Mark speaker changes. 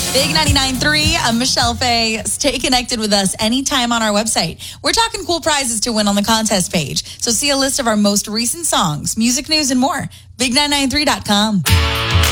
Speaker 1: Big 99.3, I'm Michelle Faye. Stay connected with us anytime on our website. We're talking cool prizes to win on the contest page. So see a list of our most recent songs, music news, and more. Big993.com.